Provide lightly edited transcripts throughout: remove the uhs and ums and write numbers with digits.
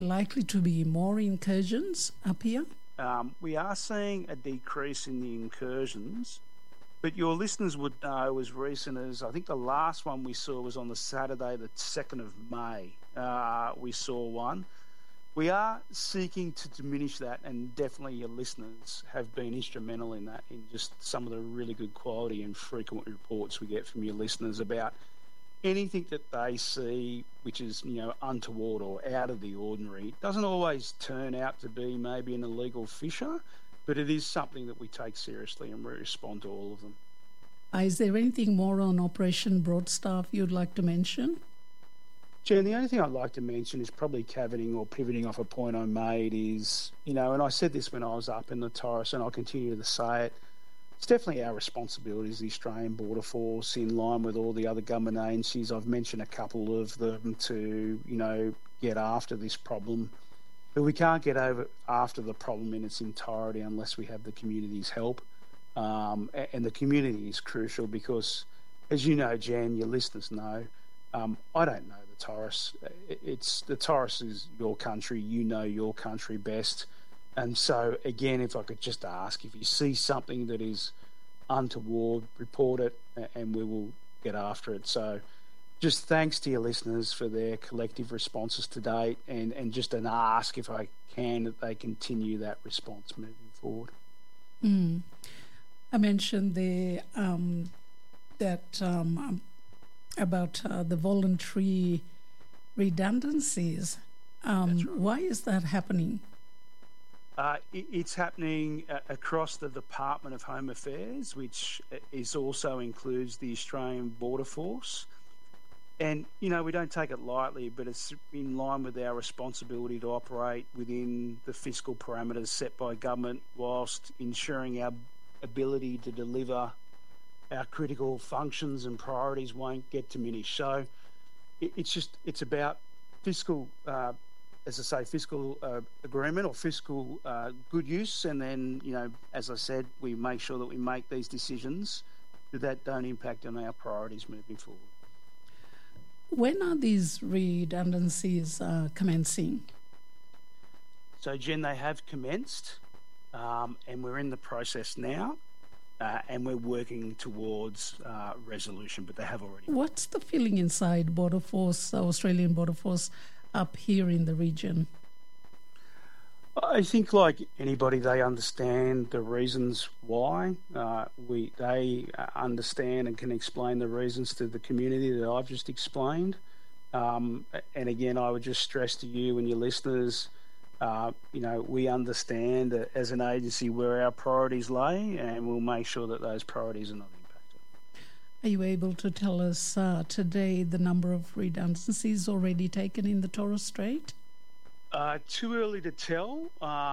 Likely to be more incursions up here? We are seeing a decrease in the incursions, but your listeners would know as recent as, I think the last one we saw was on the Saturday, the 2nd of May. We saw one. We are seeking to diminish that, and definitely your listeners have been instrumental in that, in just some of the really good quality and frequent reports we get from your listeners about anything that they see which is, untoward or out of the ordinary. It doesn't always turn out to be maybe an illegal fisher, but it is something that we take seriously and we respond to all of them. Is there anything more on Operation Broadstaff you'd like to mention? Jen, the only thing I'd like to mention is probably caveating or pivoting off a point I made is, and I said this when I was up in the Torres, and I'll continue to say it, it's definitely our responsibility as the Australian Border Force, in line with all the other government agencies. I've mentioned a couple of them to, get after this problem. But we can't get after the problem in its entirety unless we have the community's help. And the community is crucial because, as you know, Jan, your listeners know, I don't know the Torres. The Torres is your country. You know your country best. And so, again, if I could just ask, if you see something that is untoward, report it and we will get after it. So just thanks to your listeners for their collective responses to date, and just an ask, if I can, that they continue that response moving forward. I mentioned about the voluntary redundancies. That's right. Why is that happening? It's happening across the Department of Home Affairs, which also includes the Australian Border Force. And, we don't take it lightly, but it's in line with our responsibility to operate within the fiscal parameters set by government, whilst ensuring our ability to deliver our critical functions and priorities won't get diminished. So it's about fiscal fiscal agreement or fiscal good use, and then, as I said, we make sure that we make these decisions that don't impact on our priorities moving forward. When are these redundancies commencing? So, Jen, they have commenced, and we're in the process now, and we're working towards resolution, but they have already. What's the feeling inside Border Force, Australian Border Force, up here in the region? I think, like anybody, they understand the reasons why. They understand and can explain the reasons to the community that I've just explained. And again, I would just stress to you and your listeners, we understand that as an agency where our priorities lay, and we'll make sure that those priorities are not impacted. Are you able to tell us today the number of redundancies already taken in the Torres Strait? Too early to tell,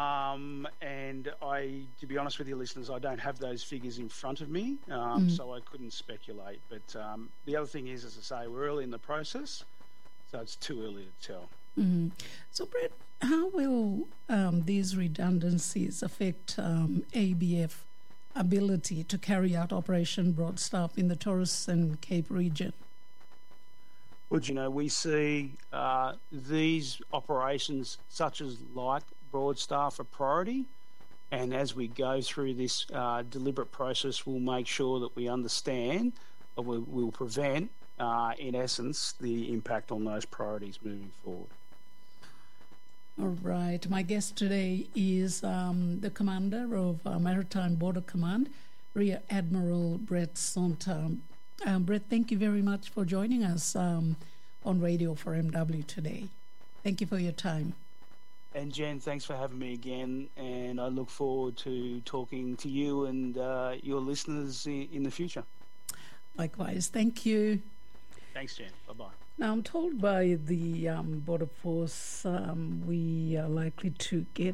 and to be honest with your listeners, I don't have those figures in front of me, so I couldn't speculate. But the other thing is, as I say, we're early in the process, so it's too early to tell. So, Brett, how will these redundancies affect ABF ability to carry out Operation Broadstaff in the Torres and Cape region? Well, we see these operations, such as like Broadstaff, a priority. And as we go through this deliberate process, we'll make sure that we understand, or we'll prevent, in essence, the impact on those priorities moving forward. All right. My guest today is the Commander of Maritime Border Command, Rear Admiral Brett Sonta. Brett, thank you very much for joining us on Radio for MW today. Thank you for your time. And Jen, thanks for having me again, and I look forward to talking to you and your listeners in the future. Likewise, thank you. Thanks, Jen. Bye-bye. Now, I'm told by the Border Force we are likely to get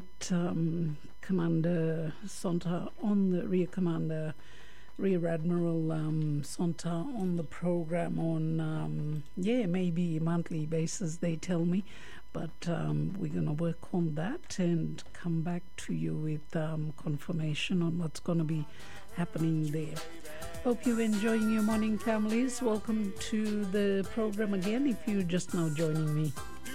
Commander Sonta on the Rear Commander, Rear Admiral Sonta on the program on, maybe monthly basis, they tell me. But we're going to work on that and come back to you with confirmation on what's going to be happening there. Hope you're enjoying your morning, families. Welcome to the program again if you're just now joining me.